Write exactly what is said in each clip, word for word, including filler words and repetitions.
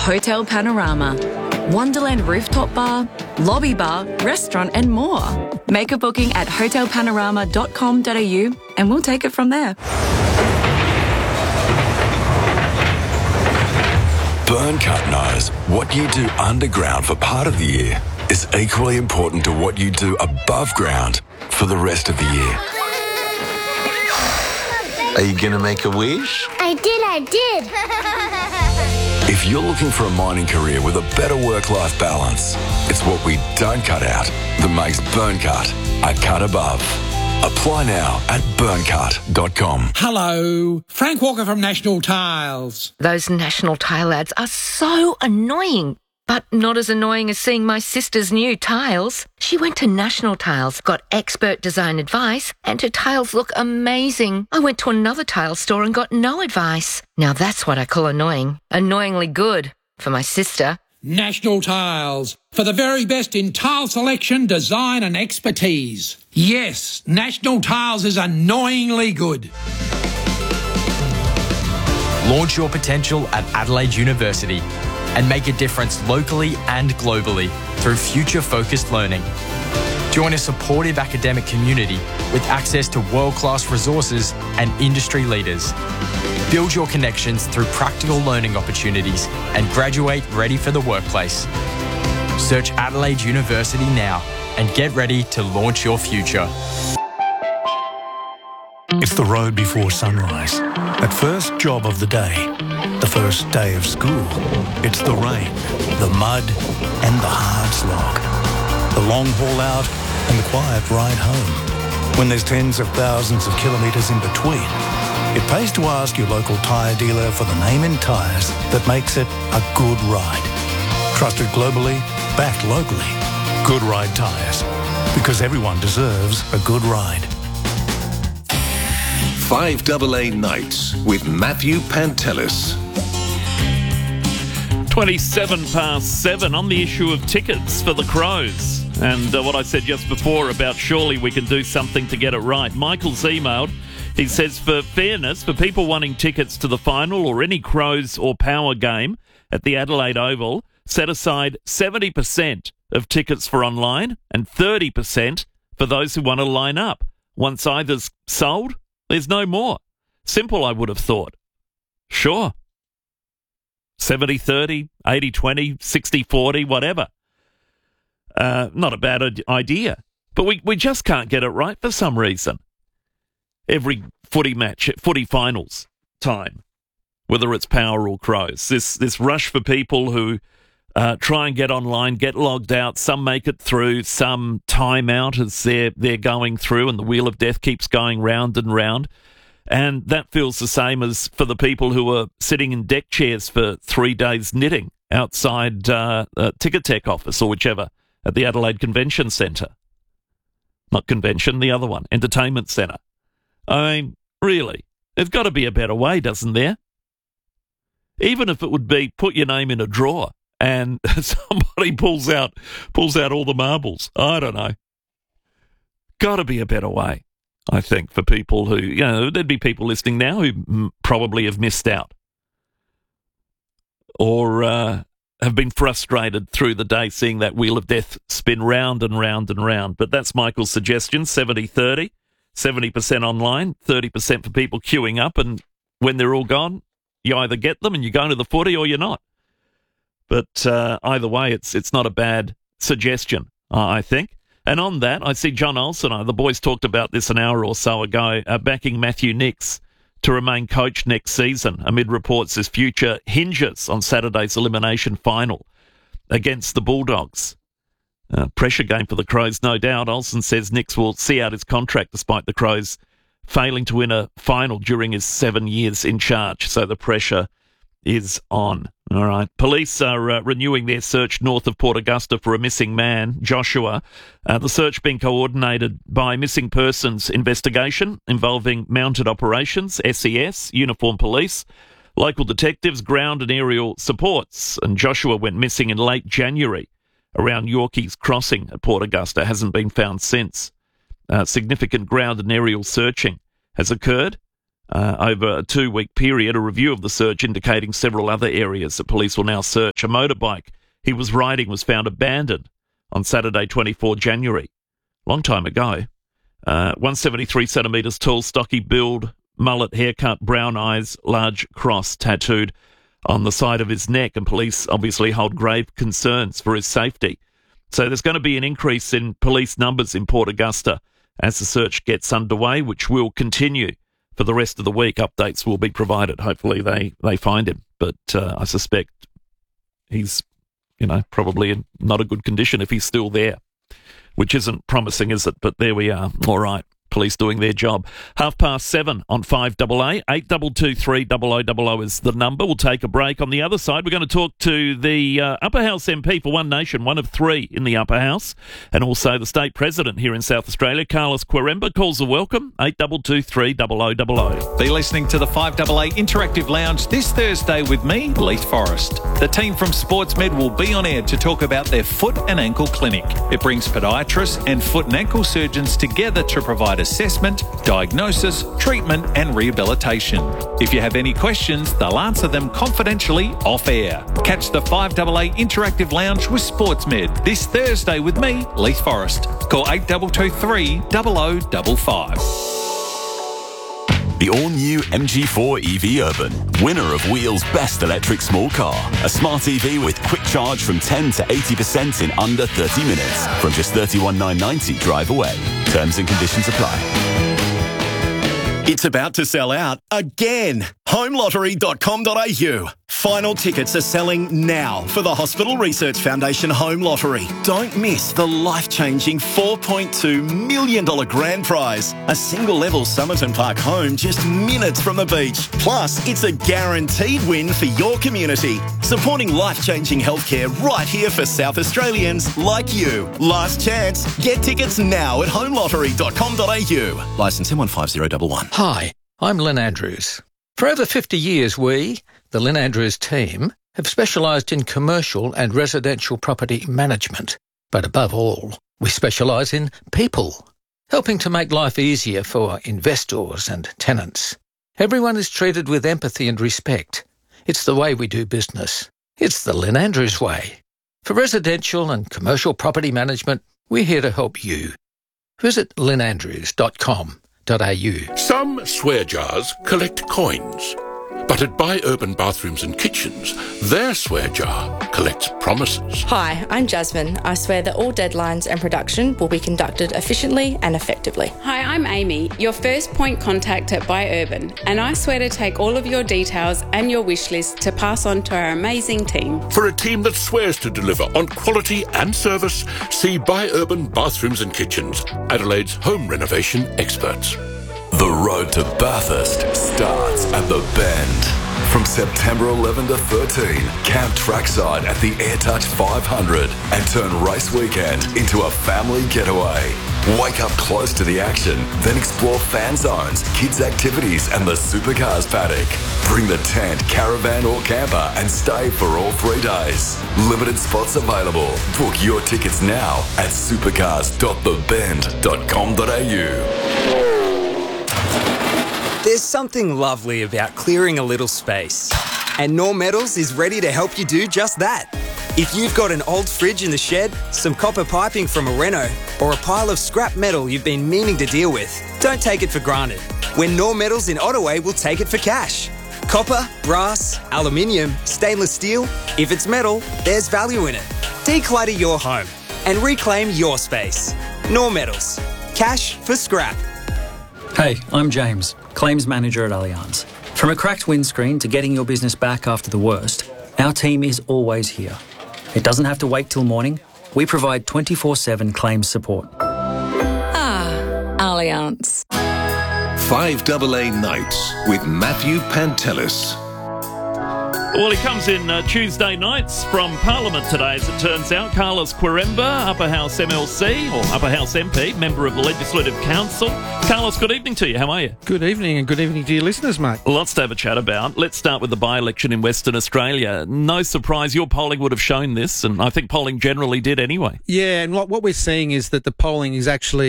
Hotel Panorama. Wonderland rooftop bar, lobby bar, restaurant and more. Make a booking at hotel panorama dot com dot a u and we'll take it from there. Burncut knows what you do underground for part of the year is equally important to what you do above ground for the rest of the year. Are you going to make a wish? I did, I did. If you're looking for a mining career with a better work-life balance, it's what we don't cut out that makes Burncut a cut above. Apply now at burncut dot com. Hello, Frank Walker from National Tiles. Those National Tile ads are so annoying, but not as annoying as seeing my sister's new tiles. She went to National Tiles, got expert design advice, and her tiles look amazing. I went to another tile store and got no advice. Now that's what I call annoying. Annoyingly good for my sister. National Tiles, for the very best in tile selection, design and expertise. Yes, National Tiles is annoyingly good. Launch your potential at Adelaide University and make a difference locally and globally through future-focused learning. Join a supportive academic community with access to world-class resources and industry leaders. Build your connections through practical learning opportunities and graduate ready for the workplace. Search Adelaide University now and get ready to launch your future. It's the road before sunrise. That first job of the day. The first day of school. It's the rain, the mud and the hard slog. The long haul out and the quiet ride home. When there's tens of thousands of kilometres in between, it pays to ask your local tyre dealer for the name in tyres that makes it a good ride. Trusted globally, backed locally. Good Ride Tyres. Because everyone deserves a good ride. five A A Nights with Matthew Pantelis. twenty-seven past seven on the issue of tickets for the Crows. And uh, what I said just before about surely we can do something to get it right. Michael's emailed. He says, for fairness, for people wanting tickets to the final or any Crows or Power game at the Adelaide Oval, set aside seventy percent of tickets for online and thirty percent for those who want to line up. Once either's sold, there's no more. Simple, I would have thought. Sure. seventy thirty, eighty twenty, sixty forty, whatever. Uh, not a bad idea. But we, we just can't get it right for some reason. Every footy match, footy finals time, whether it's Power or Crows, this this rush for people who uh, try and get online, get logged out. Some make it through, some time out as they're, they're going through, and the wheel of death keeps going round and round. And that feels the same as for the people who are sitting in deck chairs for three days knitting outside uh, a Ticketek office or whichever at the Adelaide Convention Centre. Not convention, the other one, Entertainment Centre. I mean, really, there's got to be a better way, doesn't there? Even if it would be put your name in a drawer and somebody pulls out pulls out all the marbles. I don't know. Got to be a better way, I think, for people who, you know, there'd be people listening now who m- probably have missed out or uh, have been frustrated through the day seeing that wheel of death spin round and round and round. But that's Michael's suggestion, seventy thirty. seventy percent online, thirty percent for people queuing up, and when they're all gone, you either get them and you're going to the footy or you're not. But uh, either way, it's it's not a bad suggestion, uh, I think. And on that, I see John Olsen, uh, the boys talked about this an hour or so ago, uh, backing Matthew Nicks to remain coach next season, amid reports his future hinges on Saturday's elimination final against the Bulldogs. Uh, pressure game for the Crows, no doubt. Olsen says Nicks will see out his contract despite the Crows failing to win a final during his seven years in charge. So the pressure is on. All right. Police are uh, renewing their search north of Port Augusta for a missing man, Joshua. Uh, the search being coordinated by Missing Persons Investigation involving Mounted Operations, S E S, Uniformed Police, local detectives, ground and aerial supports. And Joshua went missing in late January around Yorkeys Crossing at Port Augusta, hasn't been found since. Uh, significant ground and aerial searching has occurred uh, over a two-week period. A review of the search indicating several other areas that police will now search. A motorbike he was riding was found abandoned on Saturday, the twenty-fourth of January. Long time ago. Uh, one hundred seventy-three centimetres tall, stocky build, mullet haircut, brown eyes, large cross tattooed on the side of his neck, and police obviously hold grave concerns for his safety. So there's going to be an increase in police numbers in Port Augusta as the search gets underway, which will continue for the rest of the week. Updates will be provided. Hopefully they, they find him. But uh, I suspect he's, you know, probably in not a good condition if he's still there, which isn't promising, is it? But there we are. All right. Police doing their job. Half past seven on five A A. eight two two three double oh double oh is the number. We'll take a break. On the other side, we're going to talk to the uh, Upper House M P for One Nation, one of three in the Upper House, and also the State President here in South Australia, Carlos Quiremba. Calls are welcome. eight two two three double oh double oh. Be listening to the five A A Interactive Lounge this Thursday with me, Leith Forrest. The team from SportsMed will be on air to talk about their foot and ankle clinic. It brings podiatrists and foot and ankle surgeons together to provide assessment, diagnosis, treatment and rehabilitation. If you have any questions, they'll answer them confidentially off air. Catch the five A A Interactive Lounge with SportsMed this Thursday with me, Leith Forrest. Call eight two two three double oh double five. The all-new M G four E V Urban, winner of Wheel's Best Electric Small Car. A smart E V with quick charge from ten to eighty percent in under thirty minutes. From just thirty-one thousand nine hundred ninety drive away. Terms and conditions apply. It's about to sell out again. home lottery dot com dot a u. Final tickets are selling now for the Hospital Research Foundation Home Lottery. Don't miss the life-changing four point two million dollars grand prize. A single-level Somerton Park home just minutes from the beach. Plus, it's a guaranteed win for your community. Supporting life-changing healthcare right here for South Australians like you. Last chance. Get tickets now at home lottery dot com dot a u. Licence M one five zero one one. Hi, I'm Lynn Andrews. For over fifty years, we, the Lynn Andrews team, have specialised in commercial and residential property management. But above all, we specialise in people, helping to make life easier for investors and tenants. Everyone is treated with empathy and respect. It's the way we do business. It's the Lynn Andrews way. For residential and commercial property management, we're here to help you. Visit lynn andrews dot com. Some swear jars collect coins, but at Buy Urban Bathrooms and Kitchens, their swear jar collects promises. Hi, I'm Jasmine. I swear that all deadlines and production will be conducted efficiently and effectively. Hi, I'm Amy, your first point contact at Buy Urban, and I swear to take all of your details and your wish list to pass on to our amazing team. For a team that swears to deliver on quality and service, see Buy Urban Bathrooms and Kitchens, Adelaide's home renovation experts. The road to Bathurst starts at the Bend. From September eleventh to thirteenth, camp trackside at the AirTouch five hundred and turn race weekend into a family getaway. Wake up close to the action, then explore fan zones, kids' activities and the supercars paddock. Bring the tent, caravan or camper and stay for all three days. Limited spots available. Book your tickets now at supercars dot the bend dot com dot a u. There's something lovely about clearing a little space, and Knorr Metals is ready to help you do just that. If you've got an old fridge in the shed, some copper piping from a reno, or a pile of scrap metal you've been meaning to deal with, don't take it for granted. When Knorr Metals in Ottaway will take it for cash. Copper, brass, aluminium, stainless steel, if it's metal, there's value in it. Declutter your home and reclaim your space. Knorr Metals. Cash for scrap. Hey, I'm James, Claims Manager at Allianz. From a cracked windscreen to getting your business back after the worst, our team is always here. It doesn't have to wait till morning. We provide twenty-four seven claims support. Ah, Allianz. five A A Nights with Matthew Pantelis. Well, he comes in uh, Tuesday nights from Parliament today, as it turns out. Carlos Quiremba, Upper House M L C, or Upper House M P, member of the Legislative Council. Carlos, good evening to you. How are you? Good evening, and good evening to your listeners, mate. Lots to have a chat about. Let's start with the by-election in Western Australia. No surprise, your polling would have shown this, and I think polling generally did anyway. Yeah, and what, what we're seeing is that the polling is actually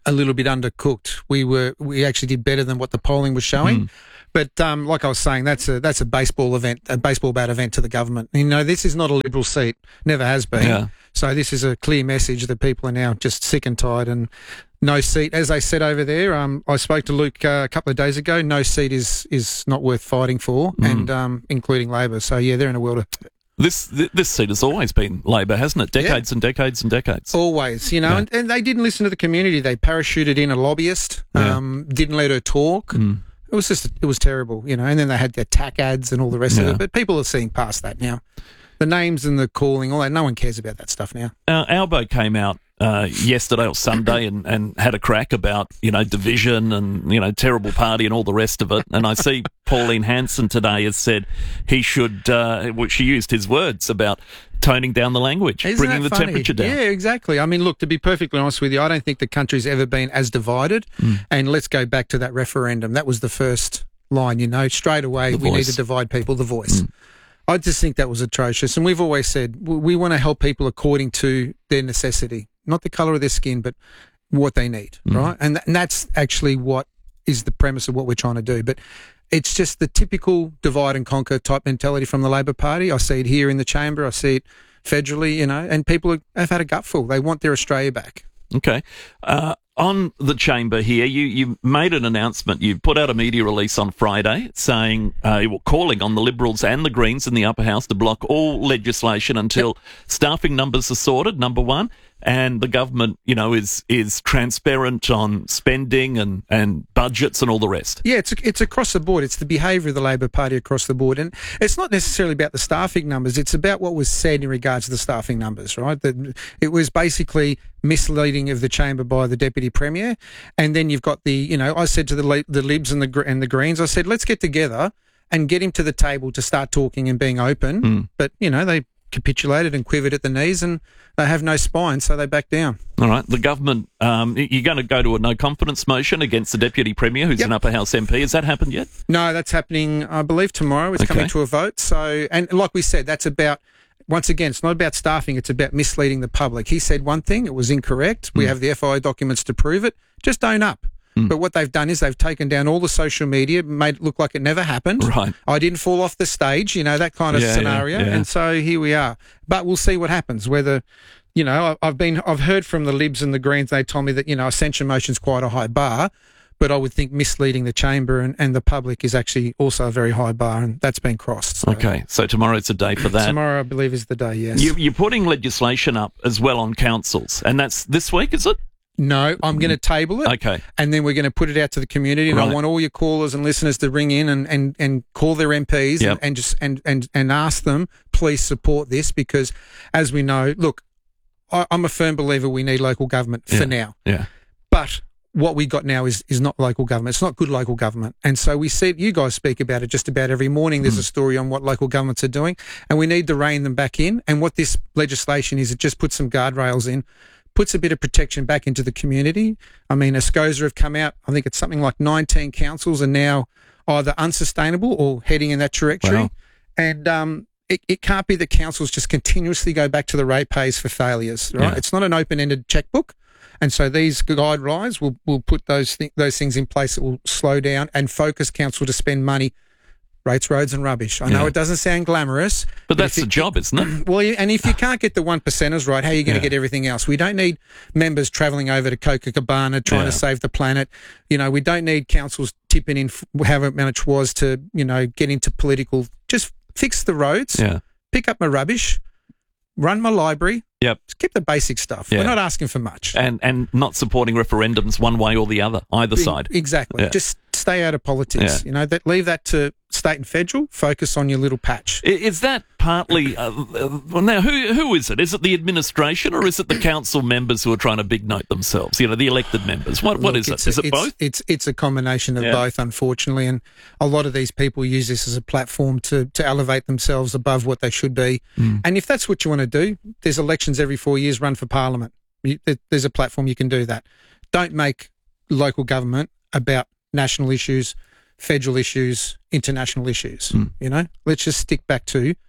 a little bit undercooked. We were we actually did better than what the polling was showing. Mm. But um, like I was saying, that's a that's a baseball event, a baseball bat event to the government. You know, this is not a Liberal seat, never has been. Yeah. So this is a clear message that people are now just sick and tired and no seat. As they said over there, um, I spoke to Luke uh, a couple of days ago. No seat is is not worth fighting for, Mm. and um, including Labor. So yeah, they're in a world of This th- this seat has always been Labor, hasn't it? Decades Yeah. and decades and decades. Always, you know, Yeah. and, and they didn't listen to the community. They parachuted in a lobbyist, Yeah. um, didn't let her talk. Mm. It was just, it was terrible, you know, and then they had their tack ads and all the rest of Yeah. it. But people are seeing past that now. The names and the calling, all that, no one cares about that stuff now. Uh, Albo came out uh, yesterday or Sunday and, and had a crack about, you know, division and, you know, terrible party and all the rest of it. And I see Pauline Hanson today has said he should, uh, well, she used his words about toning down the language, Isn't bringing that the funny? temperature down. Yeah, exactly. I mean, look, to be perfectly honest with you, I don't think the country's ever been as divided. Mm. And let's go back to that referendum. That was the first line, you know, straight away, The we need voice. to divide people, the voice. Mm. I just think that was atrocious. And we've always said we, we want to help people according to their necessity, not the colour of their skin, but what they need, Mm. right? And, th- and that's actually what is the premise of what we're trying to do. But it's just the typical divide and conquer type mentality from the Labor Party. I see it here in the chamber. I see it federally, you know, and people have had a gutful. They want their Australia back. Okay. Uh, on the chamber here, you, you made an announcement. You put out a media release on Friday saying, uh, you were calling on the Liberals and the Greens in the upper house to block all legislation until staffing numbers are sorted, number one, and the government, you know, is is transparent on spending and, and budgets and all the rest. Yeah, it's it's across the board. It's the behaviour of the Labor Party across the board. And it's not necessarily about the staffing numbers. It's about what was said in regards to the staffing numbers, right? That it was basically misleading of the chamber by the Deputy Premier. And then you've got the, you know, I said to the li- the Libs and the Gr- and the Greens, I said, let's get together and get him to the table to start talking and being open. Mm. But, you know, they capitulated and quivered at the knees and they have no spine, so they back down. All right. The government, um, you're going to go to a no confidence motion against the Deputy Premier, who's Yep. an upper house M P. Has that happened yet? No, that's happening, I believe, tomorrow. It's Okay. coming to a vote. So, and like we said, that's about, once again, it's not about staffing, it's about misleading the public. He said one thing, it was incorrect. We Mm. have the F I O documents to prove it. Just own up. Mm. But what they've done is they've taken down all the social media, made it look like it never happened. Right. I didn't fall off the stage, you know, that kind of Yeah, yeah, scenario. yeah. And so here we are. But we'll see what happens, whether, you know, I- I've been, I've heard from the Libs and the Greens, they told me that, you know, a censure motion's quite a high bar, but I would think misleading the chamber and, and the public is actually also a very high bar, and that's been crossed. So. Okay. So tomorrow's the day for that. Tomorrow, I believe, is the day, yes. You, you're putting legislation up as well on councils, and that's this week, is it? No, I'm going to table it. Okay. And then we're going to put it out to the community. And Right. I want all your callers and listeners to ring in and, and, and call their M Ps Yep. and, and just and, and, and ask them, please support this, because as we know, look, I, I'm a firm believer we need local government for Yeah. now. Yeah. But what we got now is is not local government. It's not good local government. And so we see, you guys speak about it just about every morning. There's Mm. a story on what local governments are doing, and we need to rein them back in. And what this legislation is, it just puts some guardrails in, puts a bit of protection back into the community. I mean, ASCOSA have come out, I think it's something like nineteen councils are now either unsustainable or heading in that trajectory. Wow. And um, it, it can't be that councils just continuously go back to the ratepayers for failures, right? Yeah. It's not an open-ended checkbook. And so these guidelines will, will put those, th- those things in place that will slow down and focus council to spend money, rates, roads and rubbish. I know Yeah. it doesn't sound glamorous. But that's if the it- job, isn't it? Well, and if you can't get the one percenters right, how are you going to Yeah. get everything else? We don't need members travelling over to Copacabana trying Yeah. to save the planet. You know, we don't need councils tipping in f- however much was to, you know, get into political. Just fix the roads, Yeah. pick up my rubbish, run my library. Yep. Just keep the basic stuff. Yeah. We're not asking for much. And and not supporting referendums one way or the other, either E- side. Exactly. Yeah. Just stay out of politics. Yeah. You know, that leave that to state and federal. Focus on your little patch. I- Is that partly uh, uh, well, now? Who who is it? Is it the administration or is it the council members who are trying to big note themselves? You know, the elected members. What what Look, is it? it's Is a- it it's, both? It's it's a combination of Yeah. both, unfortunately, and a lot of these people use this as a platform to to elevate themselves above what they should be. Mm. And if that's what you want to do, there's elections every four years. Run for parliament. You, there- there's a platform you can do that. Don't make local government about national issues, federal issues, international issues. Mm. You know, let's just stick back to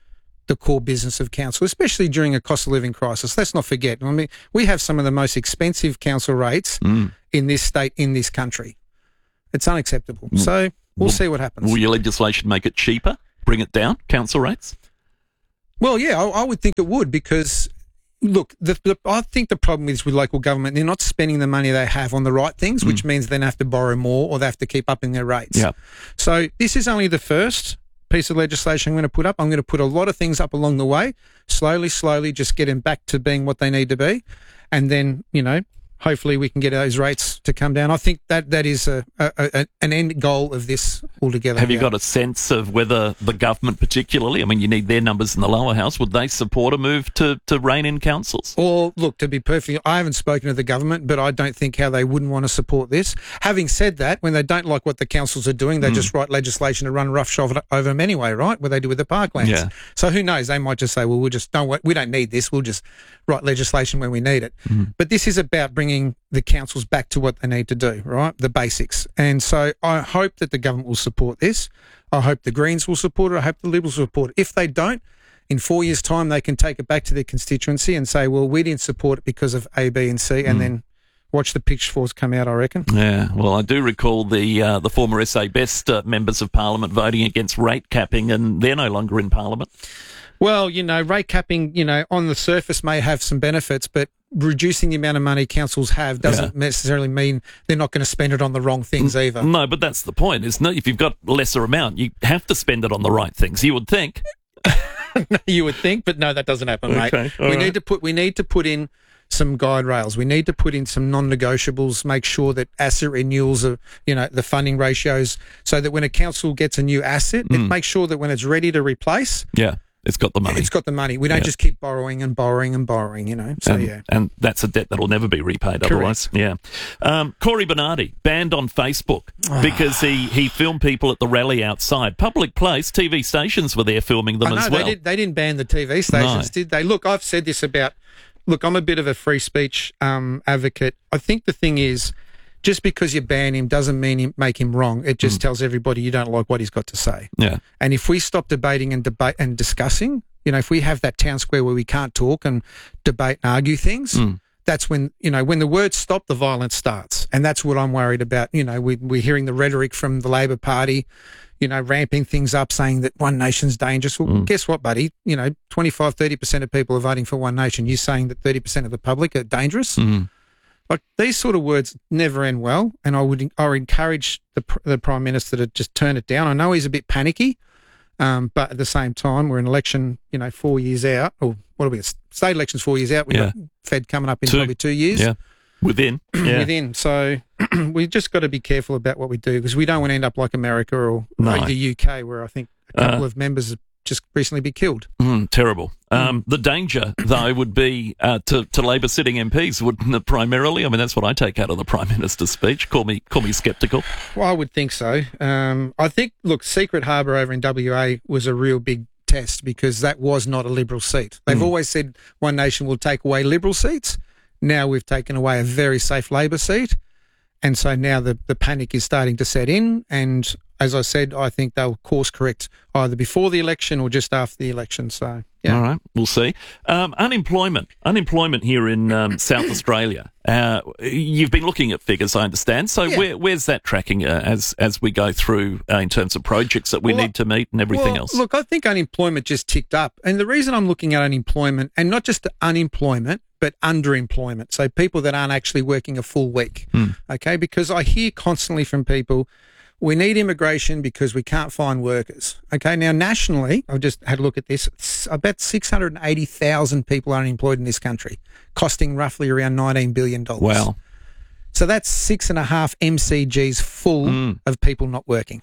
the core business of council, especially during a cost of living crisis. Let's not forget. I mean, we have some of the most expensive council rates Mm. in this state, in this country. It's unacceptable. So we'll Will- see what happens. Will your legislation make it cheaper? Bring it down, council rates? Well, yeah, I, I would think it would because, look, the, the, I think the problem is with local government, they're not spending the money they have on the right things, which means they have to borrow more or they have to keep upping their rates. Yeah. So this is only the first piece of legislation I'm going to put up. I'm going to put a lot of things up along the way, slowly, slowly, just get them back to being what they need to be. And then, you know, hopefully we can get those rates to come down. I think that that is a, a, a an end goal of this altogether. Have you yeah. got a sense of whether the government particularly, I mean, you need their numbers in the lower house, would they support a move to, to rein in councils? Or, look, to be perfectly, I haven't spoken to the government, but I don't think how they wouldn't want to support this. Having said that, when they don't like what the councils are doing, they Mm. just write legislation to run roughshod over them anyway, right? What they do with the parklands. Yeah. So who knows? They might just say, well, we'll just, don't, we don't need this. We'll just write legislation when we need it. Mm. But this is about bringing the councils back to what they need to do, right? The basics. And so I hope that the government will support this. I hope the Greens will support it. I hope the Liberals will support it. If they don't, in four years' time, they can take it back to their constituency and say, well, we didn't support it because of A, B and C, and Mm. then watch the pitchforks come out, I reckon. Yeah, well, I do recall the uh, the former S A Best uh, members of Parliament voting against rate capping, and they're no longer in Parliament. Well, you know, rate capping, you know, on the surface may have some benefits, but reducing the amount of money councils have doesn't necessarily mean they're not going to spend it on the wrong things either. No, but that's the point, isn't it? If you've got lesser amount, you have to spend it on the right things, you would think. You would think, but no, that doesn't happen, mate. Okay, all we right. need to put we need to put in some guide rails. We need to put in some non-negotiables, make sure that asset renewals are, you know, the funding ratios, so that when a council gets a new asset, it Mm. makes sure that when it's ready to replace, Yeah, it's got the money. it's got the money. We don't Yeah. just keep borrowing and borrowing and borrowing, you know. So, and, yeah. and that's a debt that'll never be repaid Correct. otherwise. Yeah. Um, Corey Bernardi, banned on Facebook because he, he filmed people at the rally outside. Public place, T V stations were there filming them I know, as well. they, did, they didn't ban the T V stations, No. did they? Look, I've said this about, look, I'm a bit of a free speech um, advocate. I think the thing is, just because you ban him doesn't mean him, make him wrong. It just tells everybody you don't like what he's got to say. Yeah. And if we stop debating and debate and discussing, you know, if we have that town square where we can't talk and debate and argue things, Mm. that's when, you know, when the words stop, the violence starts. And that's what I'm worried about. You know, we, we're hearing the rhetoric from the Labor Party, you know, ramping things up, saying that One Nation's dangerous. Well, Mm. guess what, buddy? You know, twenty-five, thirty percent of people are voting for One Nation. You're saying that thirty percent of the public are dangerous? Mm. Like, these sort of words never end well, and I would I would encourage the pr- the Prime Minister to just turn it down. I know he's a bit panicky, um, but at the same time, we're an election, you know, four years out, or what are we, state elections four years out. We've Yeah. got Fed coming up in Two. probably two years. Yeah. Within. Yeah. Within. So we've just got to be careful about what we do, because we don't want to end up like America or No. like the U K, where I think a couple Uh, of members have just recently be killed. Mm, terrible. Um, the danger, though, would be uh, to, to Labor sitting M Ps, wouldn't it, primarily? I mean, that's what I take out of the Prime Minister's speech. Call me call me sceptical. Well, I would think so. Um, I think, look, Secret Harbour over in W A was a real big test, because that was not a Liberal seat. They've Mm. always said One Nation will take away Liberal seats. Now we've taken away a very safe Labor seat. And so now the, the panic is starting to set in. And as I said, I think they'll course correct either before the election or just after the election. So, yeah. All right, we'll see. Um, unemployment. Unemployment here in um, South Australia. Uh, you've been looking at figures, I understand. So Yeah. where, where's that tracking uh, as as we go through uh, in terms of projects that we Well, need to meet and everything well, else? Look, I think unemployment just ticked up. And the reason I'm looking at unemployment, and not just unemployment, but underemployment, so people that aren't actually working a full week, Mm. okay? Because I hear constantly from people, we need immigration because we can't find workers, okay? Now, nationally, I've just had a look at this, it's about six hundred eighty thousand people are unemployed in this country, costing roughly around nineteen billion dollars. Wow. So that's six and a half M C Gs full Mm. of people not working.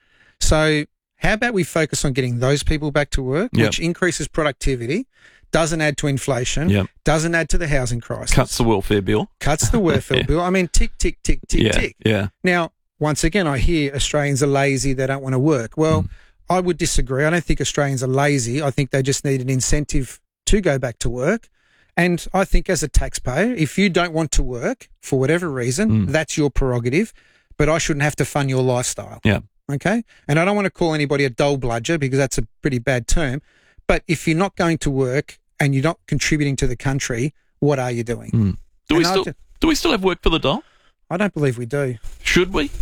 So how about we focus on getting those people back to work, Yep. which increases productivity, doesn't add to inflation, Yep. doesn't add to the housing crisis, Cuts the welfare bill. cuts the welfare Yeah. bill. I mean, tick, tick, tick, tick, yeah, tick. yeah. Now, once again, I hear Australians are lazy, they don't want to work. Well, Mm. I would disagree. I don't think Australians are lazy. I think they just need an incentive to go back to work. And I think as a taxpayer, if you don't want to work for whatever reason, Mm. that's your prerogative, but I shouldn't have to fund your lifestyle. Yeah. Okay? And I don't want to call anybody a dole bludger, because that's a pretty bad term, But if you're not going to work and you're not contributing to the country, what are you doing? Mm. Do we And I still ju- do we still have work for the dole? I don't believe we do. Should we?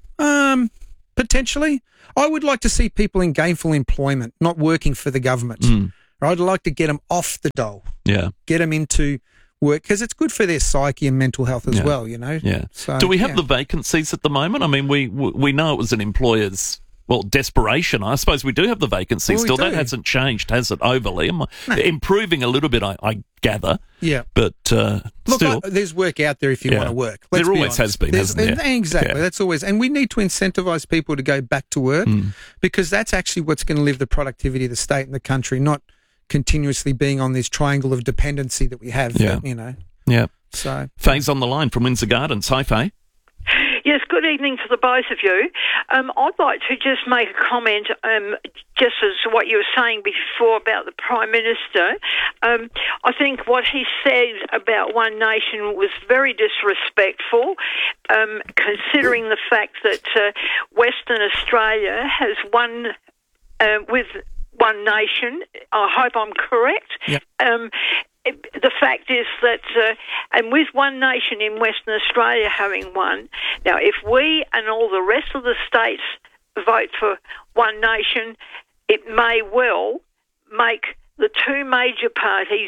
Um, potentially. I would like to see people in gainful employment, not working for the government. Mm. I'd like to get them off the dole, Yeah. get them into work, because it's good for their psyche and mental health as Yeah. well, you know? Yeah. So, Do we have yeah. the vacancies at the moment? I mean, we we know it was an employer's, well, desperation. I suppose we do have the vacancies Well, we still. do. That hasn't changed, has it, overly? Am I- Improving a little bit, I, I gather. Yeah. But uh, Look, still. I, there's work out there if you Yeah. want to work. There Let's be always honest. has been, There's- hasn't there? Exactly. Yeah. That's always, and we need to incentivise people to go back to work Mm. because that's actually what's going to lift the productivity of the state and the country, not continuously being on this triangle of dependency that we have. Yeah. That, you know. Yeah. So. Faye's on the line from Windsor Gardens. Hi, Faye. Yes, good evening to the both of you. Um, I'd like to just make a comment, um, just as what you were saying before about the Prime Minister. Um, I think what he said about One Nation was very disrespectful, um, considering the fact that uh, Western Australia has one uh, with One Nation. I hope I'm correct. Yep. Um, the fact is that, uh, and with One Nation in Western Australia having one, now if we and all the rest of the states vote for One Nation, it may well make the two major parties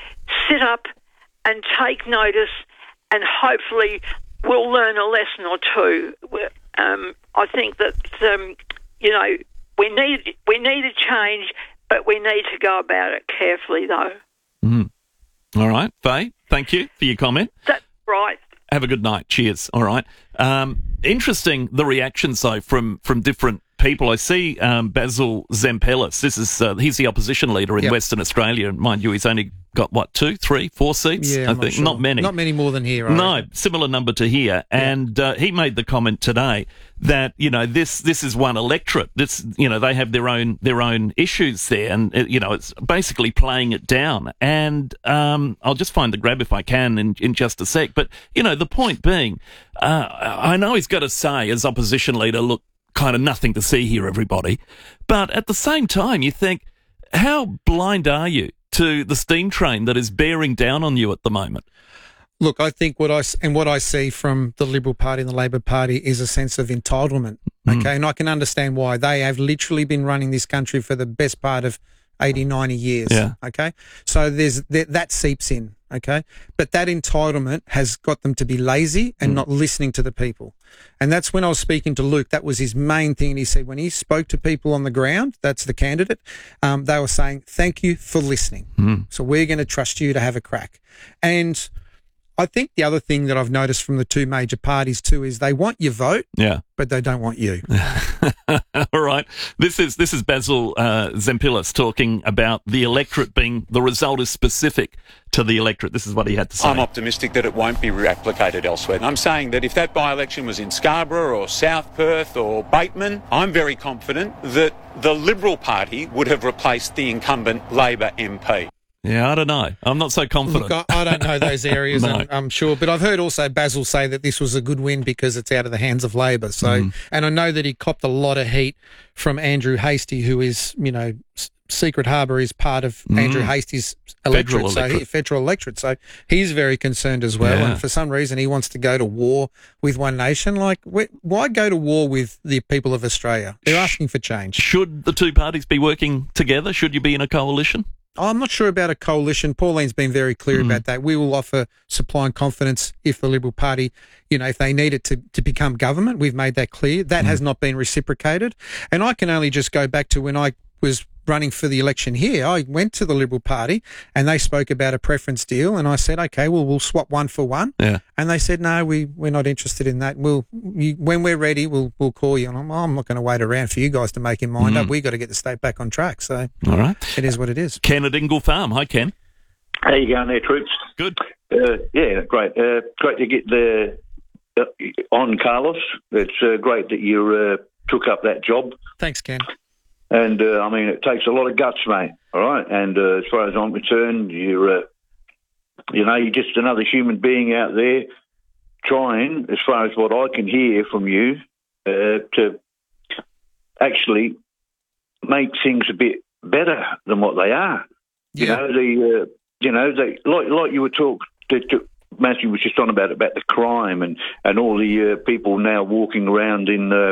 sit up and take notice, and hopefully we'll learn a lesson or two. Um, I think that, um, you know, we need, we need a change, but we need to go about it carefully though. Mm. All right, Faye, thank you for your comment. That's right. Have a good night. Cheers. All right. Um, interesting, the reactions, though, from, from different people. I see um, Basil Zempelis. This is uh, he's the opposition leader in Yep. Western Australia. And mind you, he's only got, what, two, three, four seats? Yeah, I I'm think. sure. Not many. Not many more than here, I No, reckon. similar number to here. And uh, he made the comment today that, you know, this this is one electorate. This, you know, they have their own their own issues there, and uh, you know, it's basically playing it down. And um, I'll just find the grab if I can in, in just a sec. But you know, the point being, uh, I know he's got to say as opposition leader, look, kind of nothing to see here, everybody. But at the same time, you think, how blind are you to the steam train that is bearing down on you at the moment? Look, I think what I s- and what I see from the Liberal Party and the Labor Party is a sense of entitlement. Mm. Okay, and I can understand why. They have literally been running this country for the best part of eighty, ninety years. Yeah. Okay, so there's that, that seeps in. Okay, but that entitlement has got them to be lazy and Mm. not listening to the people. And that's when I was speaking to Luke. That was his main thing. And he said when he spoke to people on the ground, that's the candidate. Um, they were saying, "Thank you for listening. Mm. So we're going to trust you to have a crack." And I think the other thing that I've noticed from the two major parties too is they want your vote, Yeah. but they don't want you. All right. This is this is Basil uh, Zempilis talking about the electorate being the result is specific to the electorate. This is what he had to say. I'm optimistic that it won't be replicated elsewhere. And I'm saying that if that by-election was in Scarborough or South Perth or Bateman, I'm very confident that the Liberal Party would have replaced the incumbent Labor M P. Yeah, I don't know. I'm not so confident. Look, I, I don't know those areas, No. I'm, I'm sure, but I've heard also Basil say that this was a good win because it's out of the hands of Labor. So, Mm. and I know that he copped a lot of heat from Andrew Hastie, who is, you know, S- Secret Harbour is part of Mm. Andrew Hastie's electorate, Federal so he, electorate. federal electorate. So he's very concerned as well. Yeah. And for some reason, he wants to go to war with One Nation. Like, wh- why go to war with the people of Australia? They're asking for change. Should the two parties be working together? Should you be in a coalition? I'm not sure about a coalition. Pauline's been very clear Mm. about that. We will offer supply and confidence if the Liberal Party, you know, if they need it to, to become government. We've made that clear. That has not been reciprocated. And I can only just go back to when I was running for the election here. I went to the Liberal Party and they spoke about a preference deal. And I said, okay, well, we'll swap one for one. Yeah. And they said, no, we, we're not interested in that. We'll, you, when we're ready, we'll, we'll call you. And I'm, I'm not going to wait around for you guys to make your mind Mm. up. We've got to get the state back on track. So All right. it is what it is. Ken at Ingle Farm. Hi, Ken. How you going there, Troops? Good. Uh, yeah, great. Uh, great to get the uh, on, Carlos. It's uh, great that you uh, took up that job. Thanks, Ken. And, uh, I mean, it takes a lot of guts, mate, all right? And uh, as far as I'm concerned, you're, uh, you know, you're just another human being out there trying, as far as what I can hear from you, uh, to actually make things a bit better than what they are. You Yeah. know, the uh, you know, they like like you were talking. Matthew was just on about about the crime and, and all the uh, people now walking around in uh,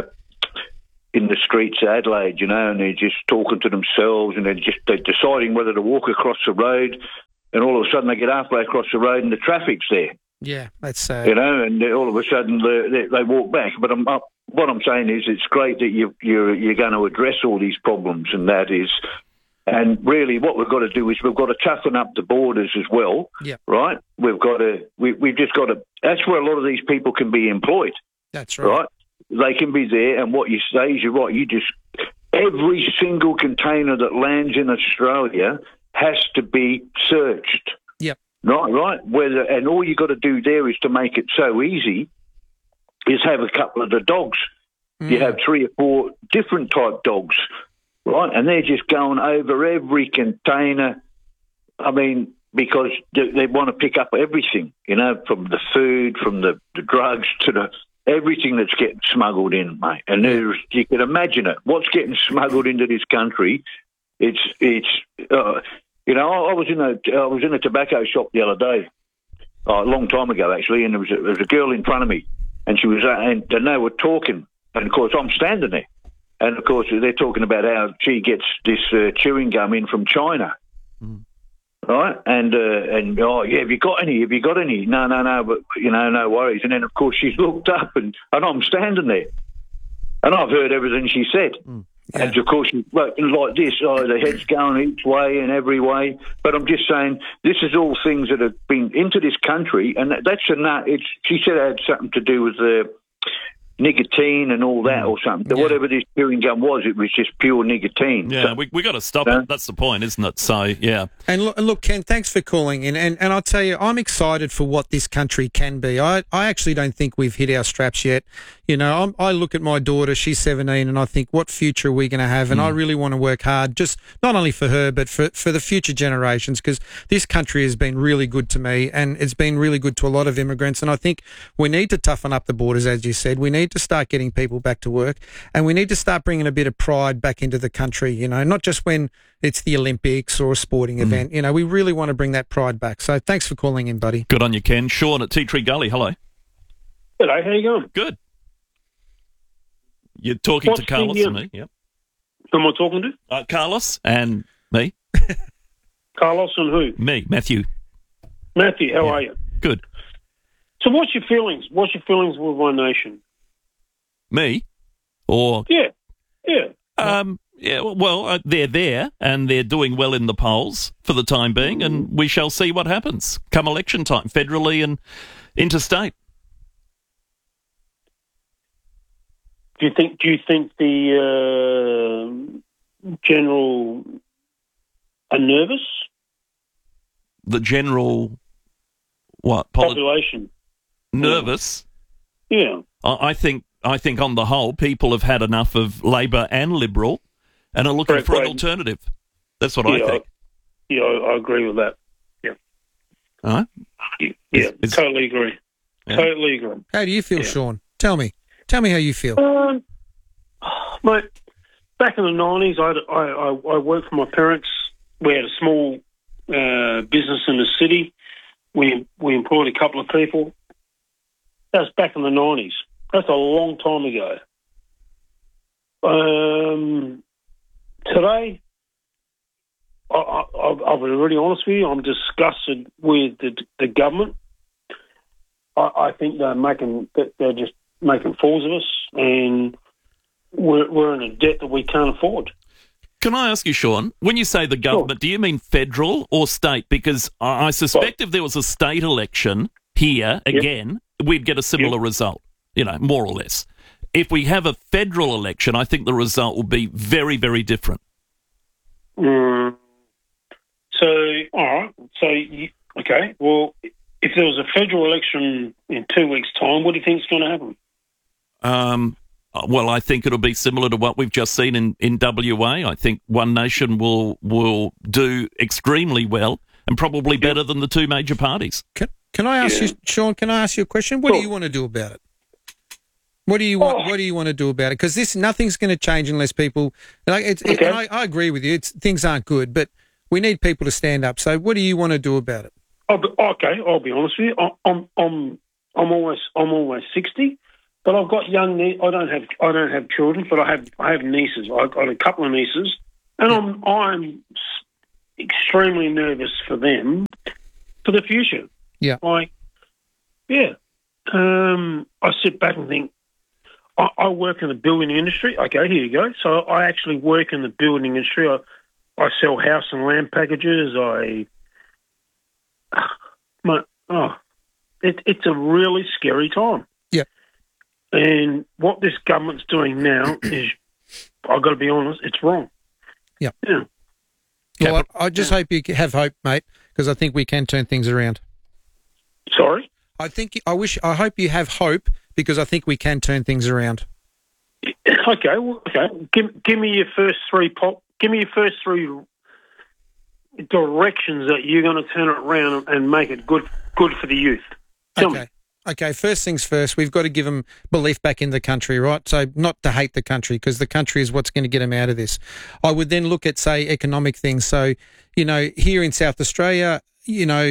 in the streets of Adelaide, you know, and they're just talking to themselves and they're just they're deciding whether to walk across the road, and all of a sudden they get halfway across the road and the traffic's there. Yeah, that's sad. You know, and all of a sudden they, they, they walk back. But I'm, uh, what I'm saying is, it's great that you, you're you're going to address all these problems, and that is, and really, what we've got to do is we've got to toughen up the borders as well. Yeah. Right. We've got to. We, we've just got to. That's where a lot of these people can be employed. That's right. Right. They can be there, and what you say is you're right. You just every single container that lands in Australia has to be searched. Yep. Right, right. Whether and all you got to do there is to make it so easy is have a couple of the dogs. Mm. You have three or four different type dogs, right? And they're just going over every container. I mean, because they, they want to pick up everything, you know, from the food, from the, the drugs to the everything that's getting smuggled in, mate. And there's, you can imagine it. What's getting smuggled into this country? It's it's. Uh, You know, I, I was in a I was in a tobacco shop the other day, uh, a long time ago actually, and there was a, there was a girl in front of me, and she was uh, and, and they were talking, and of course I'm standing there, and of course they're talking about how she gets this uh, chewing gum in from China, mm. right? And uh, and oh yeah, have you got any? Have you got any? No, no, no, but you know, no worries. And then of course she's looked up, and, and I'm standing there, and I've heard everything she said. Mm. Yeah. And of course, like this, oh, the head's going each way and every way. But I'm just saying, this is all things that have been into this country, and that's a nut. It's she said it had something to do with the nicotine and all that, or something. Yeah. Whatever this chewing gum was, it was just pure nicotine. Yeah, so, we we got to stop uh, it. That's the point, isn't it? So yeah. And look, look, Ken, thanks for calling in. And and I'll tell you, I'm excited for what this country can be. I, I actually don't think we've hit our straps yet. You know, I'm, I look at my daughter, she's seventeen, and I think, what future are we going to have? And mm. I really want to work hard, just not only for her, but for, for the future generations, because this country has been really good to me, and it's been really good to a lot of immigrants. And I think we need to toughen up the borders, as you said. We need to start getting people back to work, and we need to start bringing a bit of pride back into the country, you know, not just when it's the Olympics or a sporting mm. event. You know, we really want to bring that pride back. So thanks for calling in, buddy. Good on you, Ken. Sean at Tea Tree Gully, hello. Hello, how you going? Good. You're talking What's to Carlos the, um, and me, yep. Who am I talking to? Uh, Carlos and me. Carlos and who? Me, Matthew. Matthew, how yeah. are you? Good. So what's your feelings? What's your feelings with One Nation? Me? Or... Yeah, yeah. Um, yeah, well, uh, they're there and they're doing well in the polls for the time being, and we shall see what happens come election time, federally and interstate. Do you think? Do you think the uh, general are nervous? The general what Poli- population nervous? Yeah, I, I think. I think on the whole, people have had enough of Labor and Liberal, and are looking Correct, for an right. alternative. That's what yeah, I think. I, yeah, I, I agree with that. Yeah. All right. Yeah, it's, it's, totally agree. Yeah. Totally agree. How do you feel, yeah. Sean? Tell me. Tell me how you feel. Um, mate, back in the nineties, I, I, I worked for my parents. We had a small uh, business in the city. We we employed a couple of people. That was back in the nineties. That's a long time ago. Um, today, I, I, I'll be really honest with you, I'm disgusted with the, the government. I, I think they're making they're just making fools of us, and we're, we're in a debt that we can't afford. Can I ask you, Sean, when you say the government, sure. do you mean federal or state? Because I, I suspect well, if there was a state election here again, yep. we'd get a similar yep. result. You know, more or less. If we have a federal election, I think the result will be very, very different. Mm. So, all right. So, you, okay. Well, if there was a federal election in two weeks' time, what do you think is going to happen? Um, well, I think it'll be similar to what we've just seen in, in W A. I think One Nation will will do extremely well and probably better yep. than the two major parties. Can, can I ask yeah. you, Sean, can I ask you a question? What sure. do you want to do about it? What do you want? Oh. What do you want to do about it? Because this nothing's going to change unless people. Like it's, okay. it, and I, I agree with you. It's, things aren't good, but we need people to stand up. So, what do you want to do about it? I'll be, okay, I'll be honest with you. I'm I'm I'm almost I'm almost sixty, but I've got young. Nie- I don't have I don't have children, but I have I have nieces. I've got a couple of nieces, and yeah. I'm I'm extremely nervous for them for the future. Yeah, like yeah. Um, I sit back and think. I, I work in the building industry. Okay, here you go. So I actually work in the building industry. I, I sell house and land packages. I, my, oh, it, it's a really scary time. Yeah. And what this government's doing now is, I've got to be honest, it's wrong. Yeah. Yeah. Well, I, I just yeah. hope you have hope, mate, because I think we can turn things around. Sorry? I think I wish I hope you have hope because I think we can turn things around. Okay, well, okay. Give, give me your first three pop. Give me your first three directions that you're going to turn it around and make it good, good for the youth. Tell okay. me. Okay. First things first. We've got to give them belief back in the country, right? So not to hate the country because the country is what's going to get them out of this. I would then look at say economic things. So you know, here in South Australia. You know,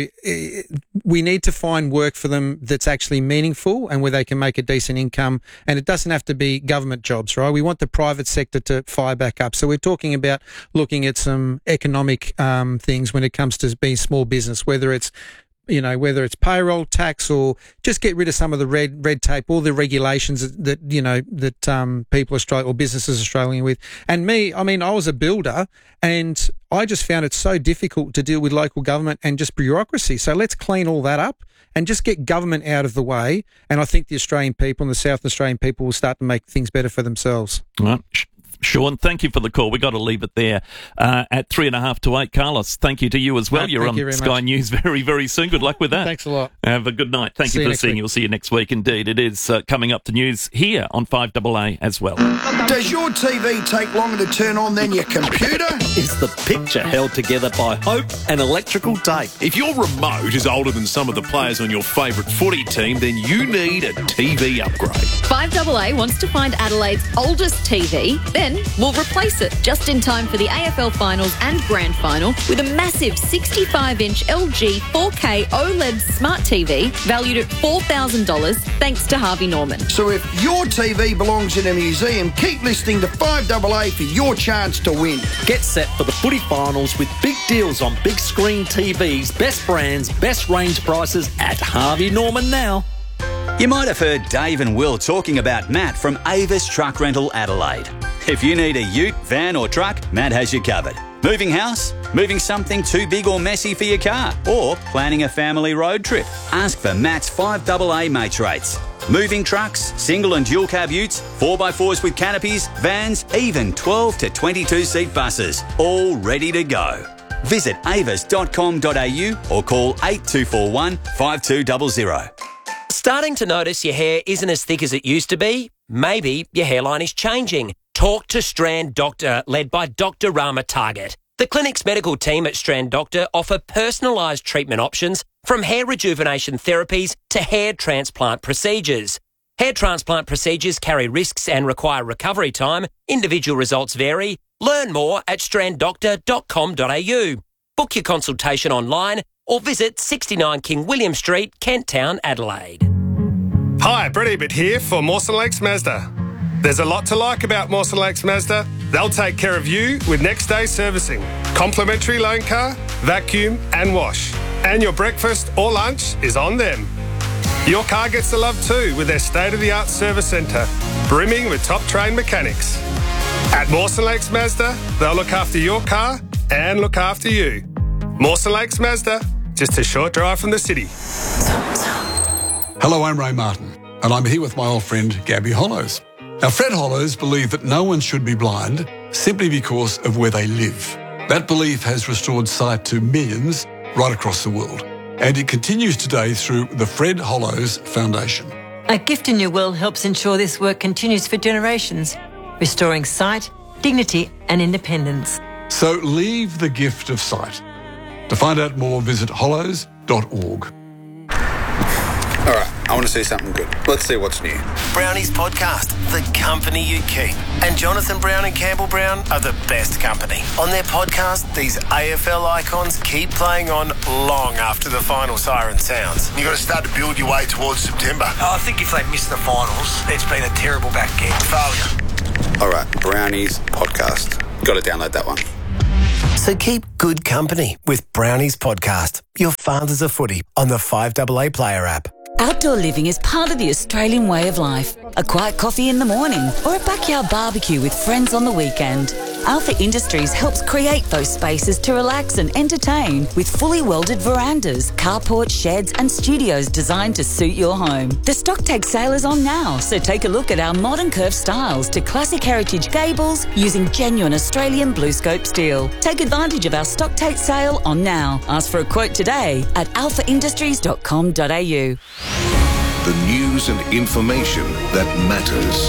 we need to find work for them that's actually meaningful and where they can make a decent income. And it doesn't have to be government jobs, right? We want the private sector to fire back up. So we're talking about looking at some economic um, things when it comes to being small business, whether it's you know, whether it's payroll tax or just get rid of some of the red red tape, all the regulations that, that you know, that um, people are struggling or businesses are struggling with. And me, I mean, I was a builder and I just found it so difficult to deal with local government and just bureaucracy. So let's clean all that up and just get government out of the way. And I think the Australian people and the South Australian people will start to make things better for themselves. All right. Sean, thank you for the call. We've got to leave it there uh, at three and a half to eight. Carlos, thank you to you as well. No, You're on you Sky much. News very, very soon. Good luck with that. Thanks a lot. Have a good night. Thank See you for you seeing. week. We'll see you next week. Indeed, it is uh, coming up to news here on five A A as well. Does your T V take longer to turn on than your computer? Is the picture held together by hope and electrical tape? If your remote is older than some of the players on your favourite footy team, then you need a T V upgrade. five A A wants to find Adelaide's oldest T V, then we'll replace it just in time for the A F L Finals and Grand Final with a massive sixty-five inch L G four K OLED smart T V valued at four thousand dollars thanks to Harvey Norman. So if your T V belongs in a museum, keep listening to five A A for your chance to win. Get set for the footy finals with big deals on big screen T Vs, best brands, best range prices at Harvey Norman now. You might have heard Dave and Will talking about Matt from Avis Truck Rental Adelaide. If you need a ute, van or truck, Matt has you covered. Moving house? Moving something too big or messy for your car? Or planning a family road trip? Ask for Matt's five A A mates rates. Moving trucks, single and dual cab utes, four by fours with canopies, vans, even twelve to twenty-two seat buses. All ready to go. Visit avis dot com dot a u or call eight two four one, five two zero zero. Starting to notice your hair isn't as thick as it used to be? Maybe your hairline is changing. Talk to Strand Doctor, led by Doctor Rama Target. The clinic's medical team at Strand Doctor offer personalised treatment options from hair rejuvenation therapies to hair transplant procedures. Hair transplant procedures carry risks and require recovery time. Individual results vary. Learn more at strand doctor dot com dot a u. Book your consultation online or visit sixty-nine King William Street, Kent Town, Adelaide. Hi, Brett Ebert here for Mawson Lakes Mazda. There's a lot to like about Mawson Lakes Mazda. They'll take care of you with next day servicing, complimentary loan car, vacuum and wash. And your breakfast or lunch is on them. Your car gets the love too with their state-of-the-art service centre, brimming with top-trained mechanics. At Mawson Lakes Mazda, they'll look after your car and look after you. Mawson Lakes Mazda, just a short drive from the city. Hello, I'm Ray Martin, and I'm here with my old friend Gabby Hollows. Now, Fred Hollows believed that no one should be blind simply because of where they live. That belief has restored sight to millions right across the world, and it continues today through the Fred Hollows Foundation. A Gift in Your Will helps ensure this work continues for generations, restoring sight, dignity and independence. So leave the gift of sight. To find out more, visit hollows dot org. All right. I want to see something good. Let's see what's new. Brownie's podcast, The Company You Keep. And Jonathan Brown and Campbell Brown are the best company. On their podcast, these A F L icons keep playing on long after the final siren sounds. You've got to start to build your way towards September. Oh, I think if they miss the finals, it's been a terrible back end. Failure. All right, Brownie's podcast. Got to download that one. So keep good company with Brownie's podcast, Your Father's a Footy, on the five A A Player app. Outdoor living is part of the Australian way of life. A quiet coffee in the morning or a backyard barbecue with friends on the weekend. Alpha Industries helps create those spaces to relax and entertain with fully welded verandas, carports, sheds and studios designed to suit your home. The Stocktake sale is on now, so take a look at our modern curved styles to classic heritage gables using genuine Australian BlueScope steel. Take advantage of our Stocktake sale on now. Ask for a quote today at alpha industries dot com dot a u. The news and information that matters.